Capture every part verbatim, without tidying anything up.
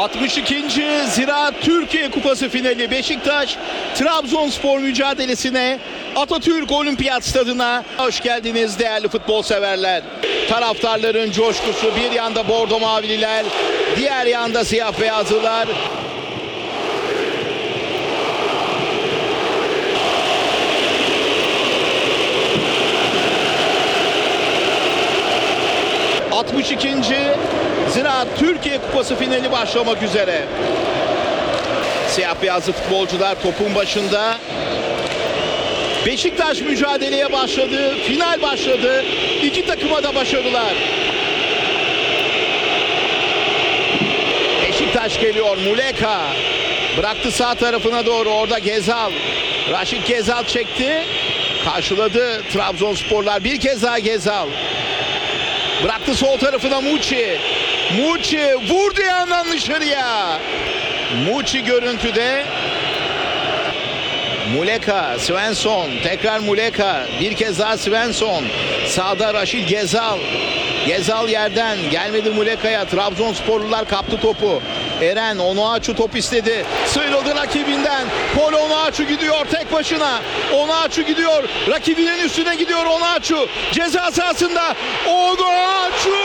altmış ikinci Ziraat Türkiye Kupası finali Beşiktaş Trabzonspor mücadelesine Atatürk Olimpiyat Stadı'na hoş geldiniz değerli futbol severler. Taraftarların coşkusu, bir yanda bordo mavililer, diğer yanda siyah beyazlılar. altmış ikinci Ziraat Türkiye Kupası finali başlamak üzere. Siyah beyazlı futbolcular topun başında. Beşiktaş mücadeleye başladı. Final başladı. İki takıma da başarılar. Beşiktaş geliyor. Muleka bıraktı sağ tarafına doğru. Orada Gezal. Raşit Gezal çekti. Karşıladı Trabzonsporlar. Bir kez daha Gezal. Bıraktı sol tarafına Muçi. Muçi vurdu yandan dışarıya. Muçi görüntüde. Muleka, Svensson, tekrar Muleka, bir kez daha Svensson. Sağda Raşit Gezal. Gezal yerden gelmedi Muleka'ya. Trabzonsporlular kaptı topu. Eren Onuachu top istedi. Sıyrıldı rakibinden. Pol Onuachu gidiyor tek başına. Onuachu gidiyor. Rakibinin üstüne gidiyor Onuachu. Ceza sahasında Onuachu!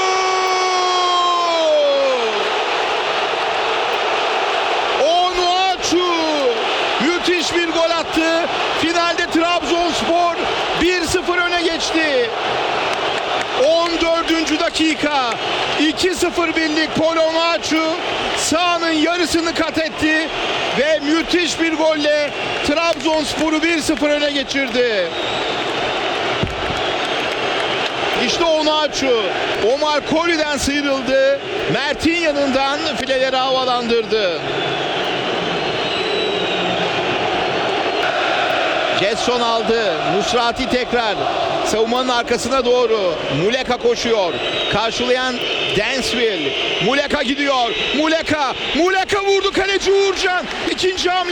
Onuachu! Müthiş bir gol attı. Finalde Trabzonspor bir sıfır öne geçti. on dördüncü dakika iki sıfır birlik Pol Onuachu sahanın yarısını kat etti ve müthiş bir golle Trabzonspor'u bir sıfır öne geçirdi. İşte Onuachu Omar Colley'den sıyrıldı. Mert'in yanından fileleri havalandırdı. Jetson aldı. Musrati tekrar savunmanın arkasına doğru. Muleka koşuyor. Karşılayan Dansville. Muleka gidiyor. Muleka. Muleka vurdu kaleci Uğurcan. İkinci hamle.